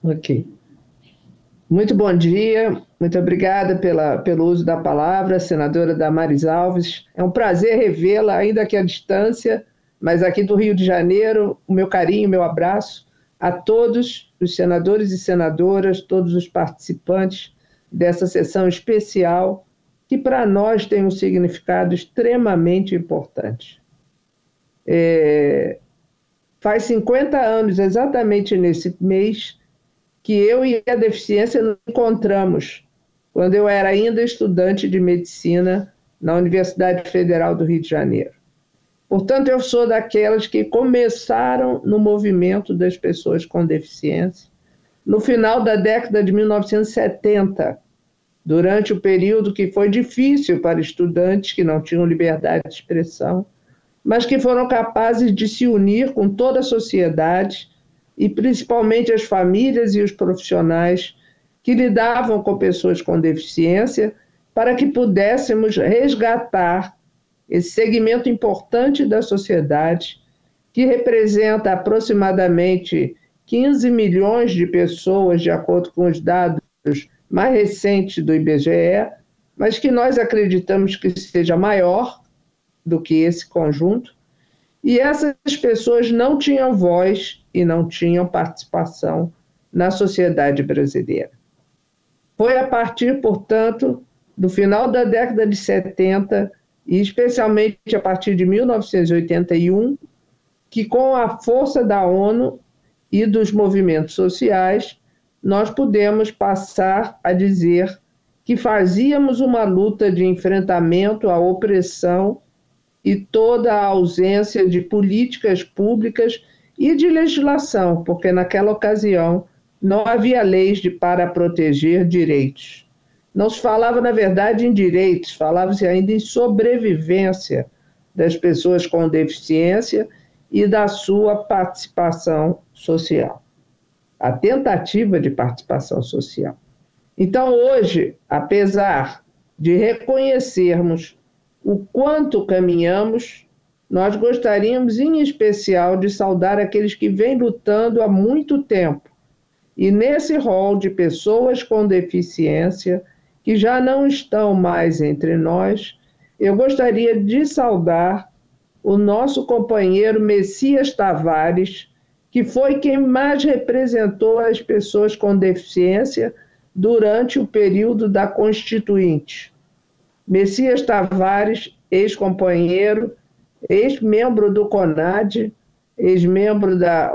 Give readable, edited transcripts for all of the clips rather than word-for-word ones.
Ok. Muito bom dia, muito obrigada pelo uso da palavra, senadora Damares Alves. É um prazer revê-la, ainda que à distância, mas aqui do Rio de Janeiro, o meu carinho, o meu abraço a todos os senadores e senadoras, todos os participantes dessa sessão especial, que para nós tem um significado extremamente importante. Faz 50 anos, exatamente nesse mês, que eu e a deficiência nos encontramos, quando eu era ainda estudante de medicina na Universidade Federal do Rio de Janeiro. Portanto, eu sou daquelas que começaram no movimento das pessoas com deficiência no final da década de 1970, durante o período que foi difícil para estudantes que não tinham liberdade de expressão, mas que foram capazes de se unir com toda a sociedade e principalmente as famílias e os profissionais que lidavam com pessoas com deficiência, para que pudéssemos resgatar esse segmento importante da sociedade, que representa aproximadamente 15 milhões de pessoas, de acordo com os dados mais recentes do IBGE, mas que nós acreditamos que seja maior do que esse conjunto. E essas pessoas não tinham voz e não tinham participação na sociedade brasileira. Foi a partir, portanto, do final da década de 70, e especialmente a partir de 1981, que com a força da ONU e dos movimentos sociais, nós pudemos passar a dizer que fazíamos uma luta de enfrentamento à opressão e toda a ausência de políticas públicas e de legislação, porque naquela ocasião não havia leis para proteger direitos. Não se falava, na verdade, em direitos, falava-se ainda em sobrevivência das pessoas com deficiência e da sua participação social, a tentativa de participação social. Então, hoje, apesar de reconhecermos o quanto caminhamos, nós gostaríamos, em especial, de saudar aqueles que vêm lutando há muito tempo. E nesse rol de pessoas com deficiência, que já não estão mais entre nós, eu gostaria de saudar o nosso companheiro Messias Tavares, que foi quem mais representou as pessoas com deficiência durante o período da Constituinte. Messias Tavares, ex-companheiro, ex-membro do CONAD, ex-membro da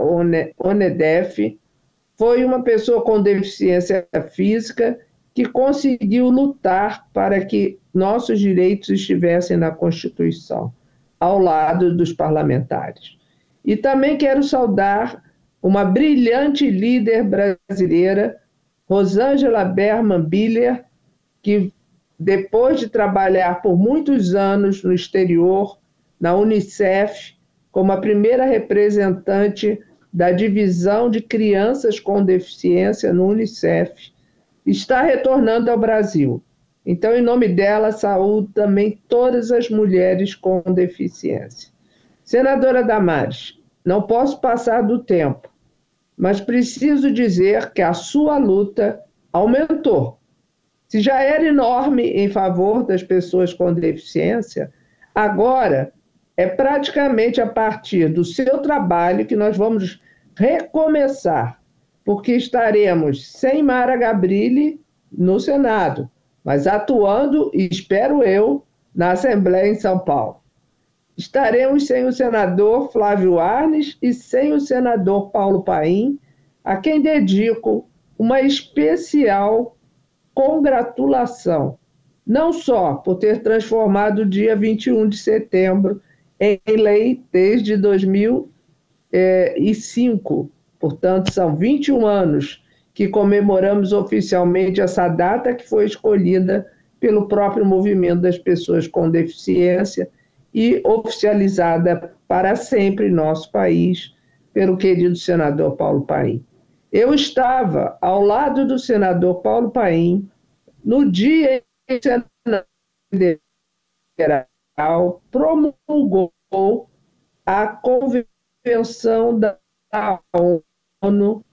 ONEDEF, foi uma pessoa com deficiência física que conseguiu lutar para que nossos direitos estivessem na Constituição, ao lado dos parlamentares. E também quero saudar uma brilhante líder brasileira, Rosângela Berman Biller, que depois de trabalhar por muitos anos no exterior, na Unicef, como a primeira representante da divisão de crianças com deficiência no Unicef, está retornando ao Brasil. Então, em nome dela, saúdo também todas as mulheres com deficiência. Senadora Damares, não posso passar do tempo, mas preciso dizer que a sua luta aumentou. Se já era enorme em favor das pessoas com deficiência, agora é praticamente a partir do seu trabalho que nós vamos recomeçar, porque estaremos sem Mara Gabrilli no Senado, mas atuando, espero eu, na Assembleia em São Paulo. Estaremos sem o senador Flávio Arnes e sem o senador Paulo Paim, a quem dedico uma especial congratulação, não só por ter transformado o dia 21 de setembro em lei desde 2005, portanto, são 21 anos que comemoramos oficialmente essa data que foi escolhida pelo próprio movimento das pessoas com deficiência e oficializada para sempre em nosso país pelo querido senador Paulo Paim. Eu estava ao lado do senador Paulo Paim no dia em que o Senado Federal promulgou a Convenção da ONU